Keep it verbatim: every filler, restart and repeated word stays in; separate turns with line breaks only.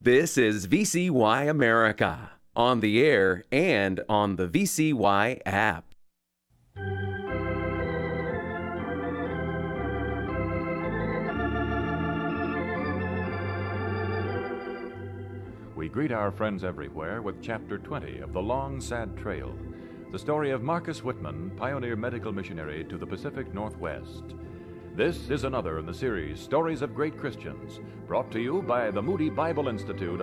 This is V C Y America, on the air and on the V C Y app.
We greet our friends everywhere with Chapter twenty of The Long, Sad Trail, the story of Marcus Whitman, pioneer medical missionary to the Pacific Northwest. This is another in the series, Stories of Great Christians, brought to you by the Moody Bible Institute